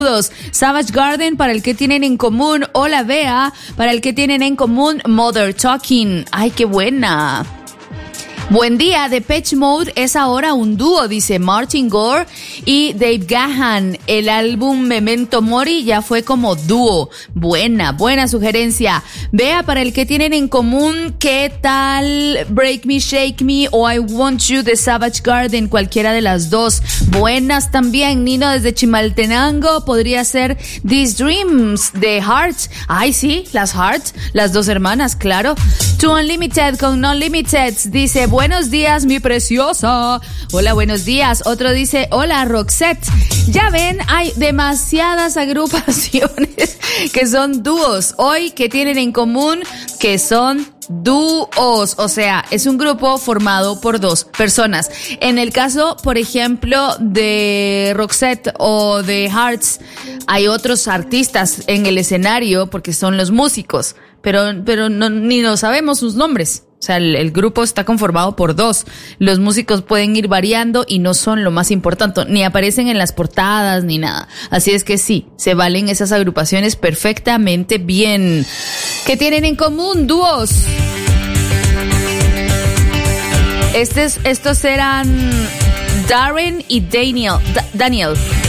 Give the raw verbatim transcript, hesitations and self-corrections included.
Savage Garden, para el que tienen en común. Hola, Bea, para el que tienen en común. Mother Talking. Ay, qué buena. Buen día, Depeche Mode es ahora un dúo, dice Martin Gore y Dave Gahan. El álbum Memento Mori ya fue como dúo. Buena, buena sugerencia. Vea, para el que tienen en común, ¿qué tal Break Me, Shake Me o I Want You de Savage Garden? Cualquiera de las dos. Buenas también. Nino desde Chimaltenango, podría ser These Dreams de Hearts. Ay, sí, las Hearts, las dos hermanas, claro. To Unlimited con No Limiteds, dice buenos días, mi preciosa. Hola, buenos días. Otro dice, hola, Roxette. Ya ven, hay demasiadas agrupaciones que son dúos hoy, que tienen en común que son dúos. O sea, es un grupo formado por dos personas. En el caso, por ejemplo, de Roxette o de Hearts, hay otros artistas en el escenario porque son los músicos, pero, pero no, ni no sabemos sus nombres. O sea, el, el grupo está conformado por dos. Los músicos pueden ir variando y no son lo más importante, ni aparecen en las portadas ni nada. Así es que sí, se valen esas agrupaciones perfectamente bien. ¿Qué tienen en común? Dúos. Estes, estos eran Darren y Daniel. Da, Daniel.